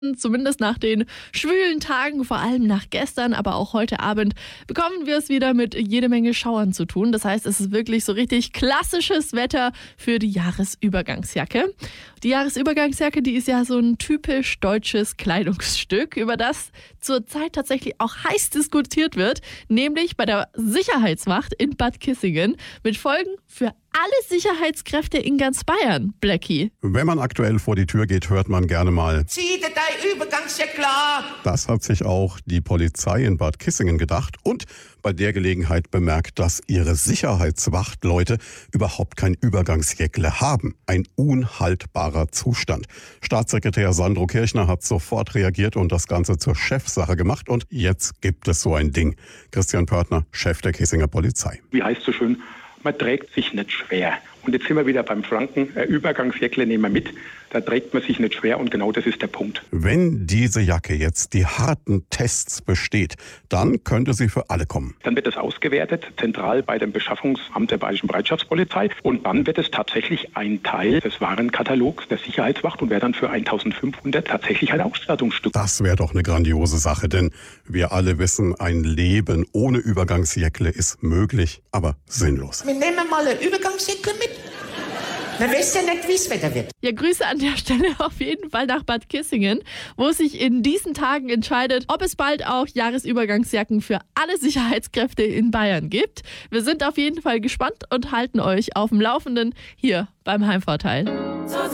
Zumindest nach den schwülen Tagen, vor allem nach gestern, aber auch heute Abend, bekommen wir es wieder mit jede Menge Schauern zu tun. Das heißt, es ist wirklich so richtig klassisches Wetter für die Jahresübergangsjacke. Die Jahresübergangsjacke, die ist ja so ein typisch deutsches Kleidungsstück, über das zurzeit tatsächlich auch heiß diskutiert wird, nämlich bei der Sicherheitswacht in Bad Kissingen mit Folgen für alle Sicherheitskräfte in ganz Bayern, Blackie. Wenn man aktuell vor die Tür geht, hört man gerne mal: Zieh dir dein Übergangsjacke an! Das hat sich auch die Polizei in Bad Kissingen gedacht und bei der Gelegenheit bemerkt, dass ihre Sicherheitswachtleute überhaupt kein Übergangsjäckle haben. Ein unhaltbarer Zustand. Staatssekretär Sandro Kirchner hat sofort reagiert und das Ganze zur Chefsache gemacht. Und jetzt gibt es so ein Ding. Christian Pörtner, Chef der Kissinger Polizei. Wie heißt so schön, man trägt sich nicht schwer. Und jetzt sind wir wieder beim Franken. Übergangsjäckle nehmen wir mit. Da trägt man sich nicht schwer und genau das ist der Punkt. Wenn diese Jacke jetzt die harten Tests besteht, dann könnte sie für alle kommen. Dann wird es ausgewertet, zentral bei dem Beschaffungsamt der Bayerischen Bereitschaftspolizei. Und dann wird es tatsächlich ein Teil des Warenkatalogs der Sicherheitswacht und wäre dann für 1.500 tatsächlich ein Ausstattungsstück. Das wäre doch eine grandiose Sache, denn wir alle wissen, ein Leben ohne Übergangsjäckle ist möglich, aber sinnlos. Wir nehmen mal ein Übergangsjacke mit. Man weiß ja nicht, wie es Wetter wird. Ja, Grüße an der Stelle auf jeden Fall nach Bad Kissingen, wo sich in diesen Tagen entscheidet, ob es bald auch Jahresübergangsjacken für alle Sicherheitskräfte in Bayern gibt. Wir sind auf jeden Fall gespannt und halten euch auf dem Laufenden hier beim Heimvorteil.